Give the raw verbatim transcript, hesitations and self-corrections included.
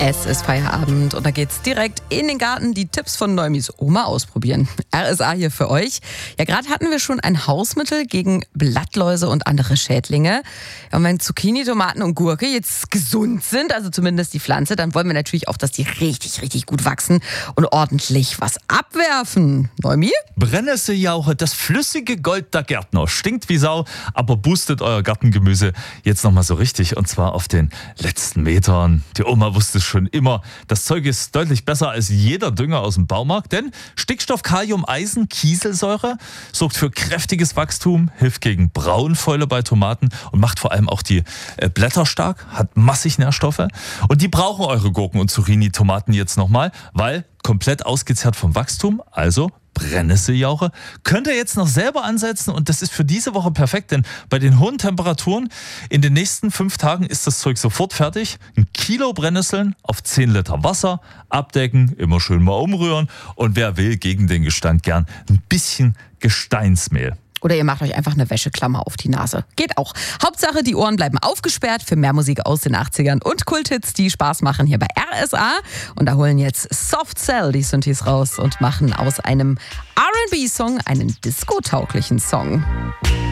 Es ist Feierabend und da geht's direkt in den Garten, die Tipps von Neumis Oma ausprobieren. R S A hier für euch. Ja, gerade hatten wir schon ein Hausmittel gegen Blattläuse und andere Schädlinge. Ja, und wenn Zucchini, Tomaten und Gurke jetzt gesund sind, also zumindest die Pflanze, dann wollen wir natürlich auch, dass die richtig, richtig gut wachsen und ordentlich was abwerfen. Neumi? Brennnesseljauche, das flüssige Gold der Gärtner. Stinkt wie Sau, aber boostet euer Gartengemüse jetzt nochmal so richtig. Und zwar auf den letzten Metern. Die Oma wusste es schon immer. Das Zeug ist deutlich besser als jeder Dünger aus dem Baumarkt, denn Stickstoff, Kalium, Eisen, Kieselsäure sorgt für kräftiges Wachstum, hilft gegen Braunfäule bei Tomaten und macht vor allem auch die Blätter stark, hat massig Nährstoffe. Und die brauchen eure Gurken und Zucchini-Tomaten jetzt nochmal, weil komplett ausgezehrt vom Wachstum, also Brennnesseljauche, könnt ihr jetzt noch selber ansetzen und das ist für diese Woche perfekt, denn bei den hohen Temperaturen in den nächsten fünf Tagen ist das Zeug sofort fertig. Ein Kilo Brennnesseln auf zehn Liter Wasser, abdecken, immer schön mal umrühren und wer will, gegen den Gestank gern ein bisschen Gesteinsmehl. Oder ihr macht euch einfach eine Wäscheklammer auf die Nase. Geht auch. Hauptsache, die Ohren bleiben aufgesperrt für mehr Musik aus den achtzigern und Kulthits, die Spaß machen hier bei R S A. Und da holen jetzt Soft Cell die Synthes raus und machen aus einem R and B-Song einen disco-tauglichen Song.